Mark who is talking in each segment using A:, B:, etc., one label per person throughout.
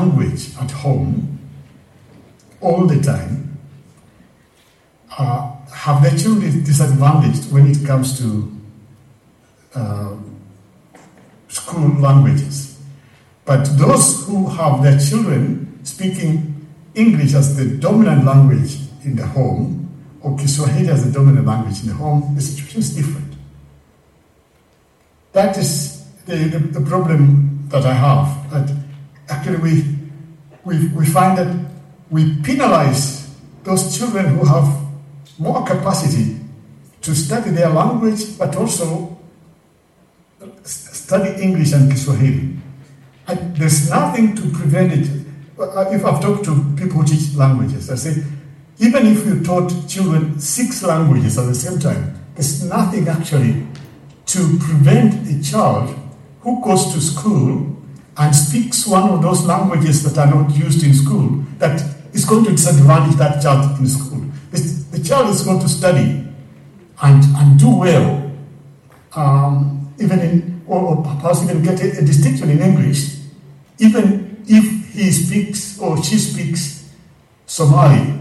A: language at home all the time, have their children disadvantaged when it comes to school languages. But those who have their children speaking English as the dominant language in the home, or Kiswahili as the dominant language in the home, the situation is different. That is the problem that I have. That actually we find that we penalize those children who have more capacity to study their language, but also study English and Kiswahili. And there's nothing to prevent it. If I've talked to people who teach languages, I say, even if you taught children 6 languages at the same time, there's nothing actually to prevent a child who goes to school and speaks one of those languages that are not used in school, that is going to disadvantage that child in school. The child is going to study and do well, even in, or perhaps even get a distinction in English, even if he speaks or she speaks Somali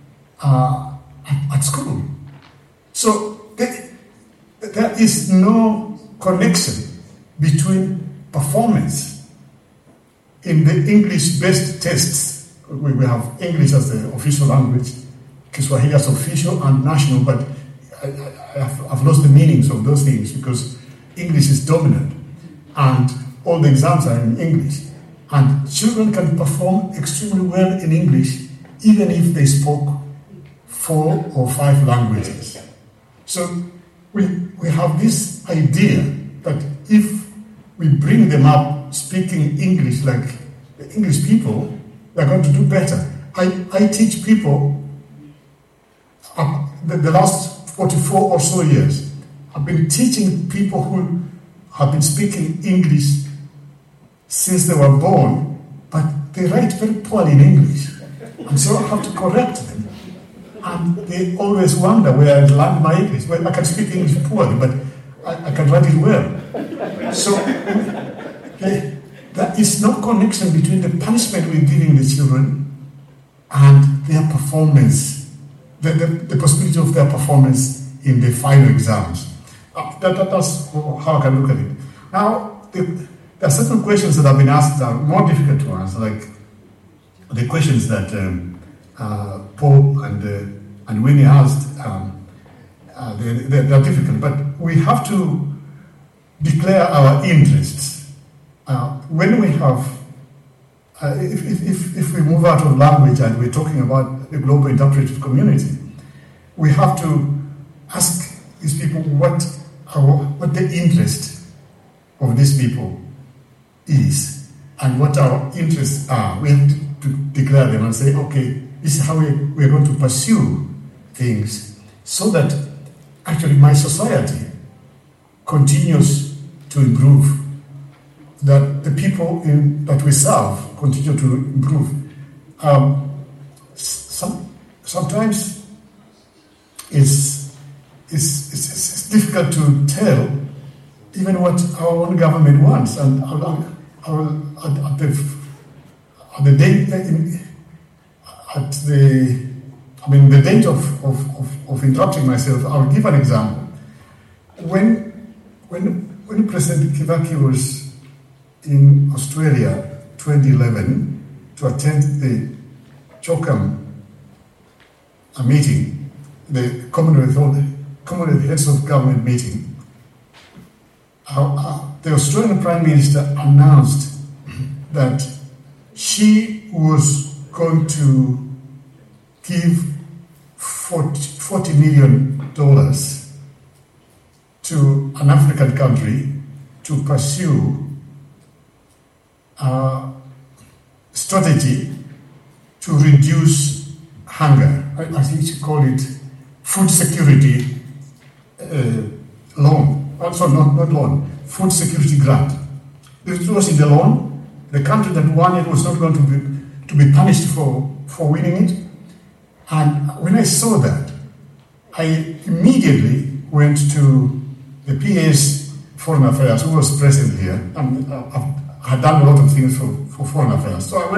A: at school. So there is no connection between performance in the English-based tests. We have English as the official language, Kiswahili as official and national, but I've lost the meanings of those things because English is dominant and all the exams are in English. And children can perform extremely well in English even if they spoke 4 or 5 languages. So we have this idea that if we bring them up speaking English like the English people, they're going to do better. I teach people, the last 44 or so years, I've been teaching people who have been speaking English since they were born, but they write very poorly in English. And so I have to correct them. And they always wonder where I learned my English. Well, I can speak English poorly, but I can write it well. So there is no connection between the punishment we're giving the children and their performance, the possibility of their performance in the final exams. That's how I can look at it. Now, there are certain questions that have been asked that are more difficult to answer, like the questions that Paul and Winnie asked. They're difficult, but we have to declare our interests. When we have, if we move out of language and we're talking about the global interpretive community, we have to ask these people what the interest of these people is and what our interests are. We have to declare them and say, okay, this is how we're going to pursue things so that actually my society continues to improve, that the people that we serve continue to improve. Sometimes it's difficult to tell even what our own government wants, and the danger of interrupting myself, I'll give an example. When President Kibaki was in Australia 2011 to attend the CHOCAM meeting, the Commonwealth Heads of Government meeting, the Australian Prime Minister announced that she was going to give $40 million to an African country to pursue a strategy to reduce hunger. I think she called it food security loan. Also, not loan, food security grant. This was in the loan. The country that won it was not going to be punished for winning it. And when I saw that, I immediately went to the PA's Foreign Affairs, who was present here, and I had done a lot of things for Foreign Affairs. So I went